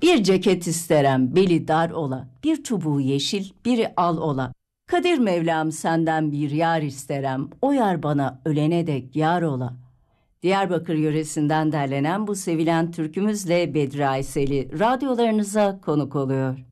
Bir ceket isterem beli dar ola, bir çubuğu yeşil, biri al ola. Kadir Mevlam senden bir yar isterem, o yar bana ölene dek yar ola. Diyarbakır yöresinden derlenen bu sevilen türkümüzle Bedri Aysel'i radyolarınıza konuk oluyor.